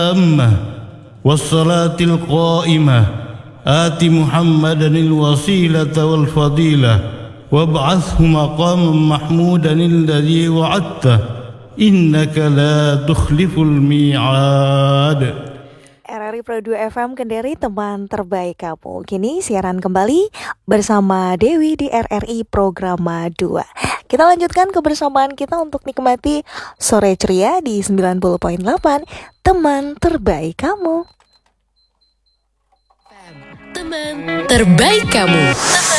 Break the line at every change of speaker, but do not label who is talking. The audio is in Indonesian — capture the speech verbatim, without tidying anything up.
التامة والصلاة القائمة آت محمدا الوسيلة والفضيلة وابعثه مقاما محمودا الذي وعدته إنك لا تخلف الميعاد.
R R I Pro dua F M Kendari, teman terbaik kamu. Kini siaran kembali bersama Dewi di R R I Programa dua. Kita lanjutkan kebersamaan kita untuk nikmati sore ceria di sembilan puluh koma delapan, teman terbaik kamu.
Teman terbaik kamu.